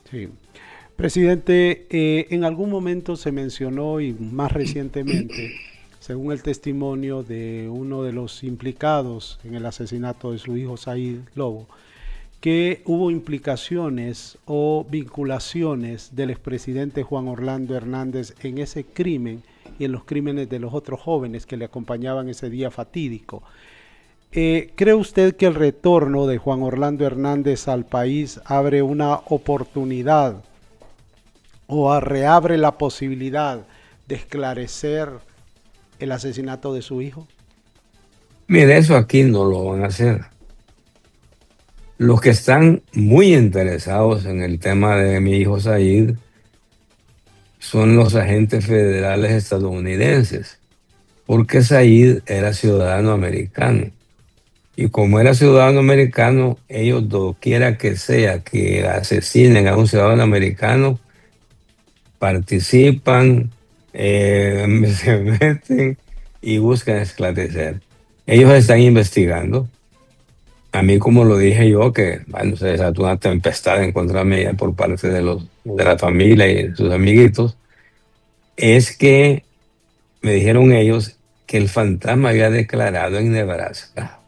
Sí. Presidente, en algún momento se mencionó y más recientemente, según el testimonio de uno de los implicados en el asesinato de su hijo Said Lobo, que hubo implicaciones o vinculaciones del expresidente Juan Orlando Hernández en ese crimen y en los crímenes de los otros jóvenes que le acompañaban ese día fatídico. ¿Cree usted que el retorno de Juan Orlando Hernández al país abre una oportunidad o reabre la posibilidad de esclarecer el asesinato de su hijo? Mire, eso aquí no lo van a hacer. Los que están muy interesados en el tema de mi hijo Said son los agentes federales estadounidenses, porque Said era ciudadano americano. Y como era ciudadano americano, ellos, doquiera que sea que asesinen a un ciudadano americano, participan, se meten y buscan esclarecer. Ellos están investigando. A mí, como lo dije yo, que bueno, se desató una tempestad en contra mía por parte de la familia y sus amiguitos, es que me dijeron ellos que el fantasma había declarado en Nebraska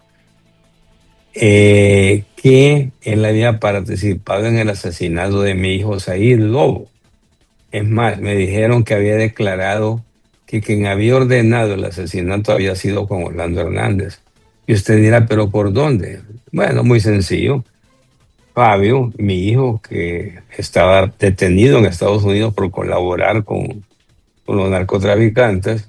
que él había participado en el asesinato de mi hijo Said Lobo. Es más, me dijeron que había declarado que quien había ordenado el asesinato había sido Juan Orlando Hernández. Y usted dirá, ¿pero por dónde? Bueno, muy sencillo. Fabio, mi hijo, que estaba detenido en Estados Unidos por colaborar con los narcotraficantes,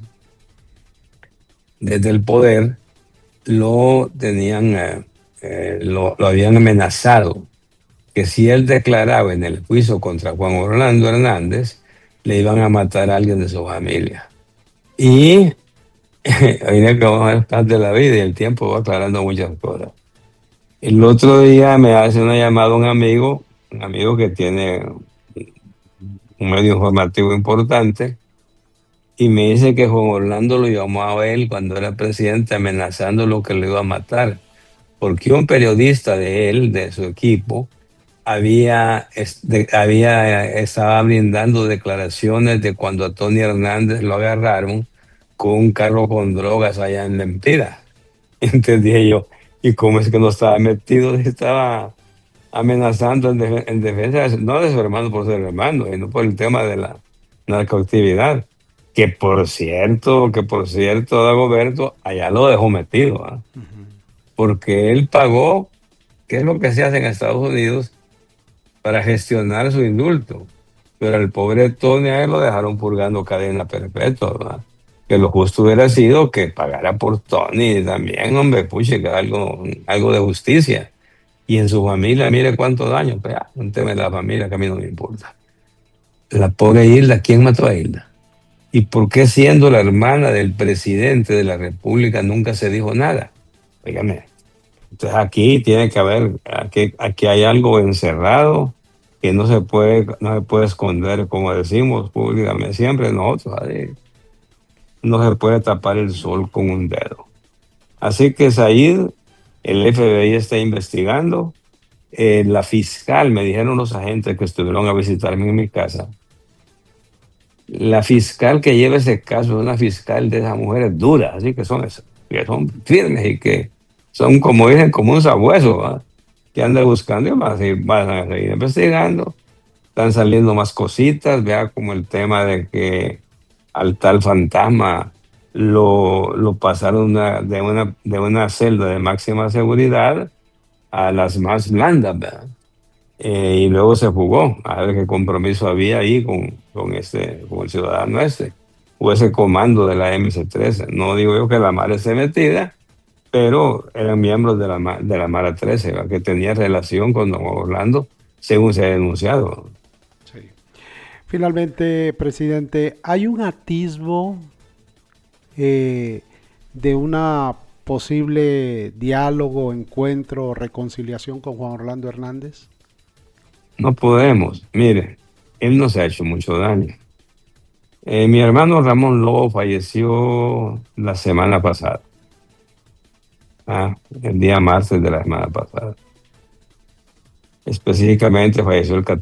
desde el poder lo tenían, lo habían amenazado que si él declaraba en el juicio contra Juan Orlando Hernández, le iban a matar a alguien de su familia. Y oiga que vamos a estar de la vida y el tiempo va aclarando muchas cosas. El otro día me hace una llamada un amigo que tiene un medio informativo importante, y me dice que Juan Orlando lo llamó a él cuando era presidente amenazándolo que lo iba a matar, porque un periodista de él, de su equipo, estaba brindando declaraciones de cuando a Tony Hernández lo agarraron con un carro con drogas allá en Lempira. Entendía yo. ¿Y cómo es que no estaba metido? Estaba amenazando en defensa, no de su hermano por ser hermano, sino por el tema de la narcoactividad. Que por cierto, Dagoberto allá lo dejó metido, ¿ah? Porque él pagó, ¿qué es lo que se hace en Estados Unidos para gestionar su indulto? Pero al pobre Tony a él lo dejaron purgando cadena perpetua, ¿verdad? Que lo justo hubiera sido que pagara por Tony también, hombre, puche, que algo de justicia. Y en su familia, mire cuánto daño, pues, un tema de la familia que a mí no me importa. La pobre Hilda, ¿quién mató a Hilda? ¿Y por qué, siendo la hermana del presidente de la República, nunca se dijo nada? Óigame, entonces aquí tiene que haber, aquí hay algo encerrado que no se puede esconder, como decimos públicamente siempre nosotros, ¿vale? No se puede tapar el sol con un dedo. Así que Said, el FBI está investigando. La fiscal, me dijeron los agentes que estuvieron a visitarme en mi casa, la fiscal que lleva ese caso es una fiscal de esas mujeres duras, así que son firmes y que son, como dicen, como un sabueso, ¿va? Que anda buscando y van a seguir investigando. Están saliendo más cositas, vea, como el tema de que al tal fantasma lo pasaron de una celda de máxima seguridad a las más blandas, ¿verdad? Y luego se jugó a ver qué compromiso había ahí con el ciudadano este, o ese comando de la MC-13. No digo yo que la Mara esté metida, pero eran miembros de la Mara 13, ¿verdad? Que tenía relación con don Orlando, según se ha denunciado. Sí. Finalmente, presidente, ¿hay un atisbo eh, de una posible diálogo, encuentro o reconciliación con Juan Orlando Hernández? No podemos, mire, él nos ha hecho mucho daño. Mi hermano Ramón Lobo falleció la semana pasada, el día martes de la semana pasada. Específicamente falleció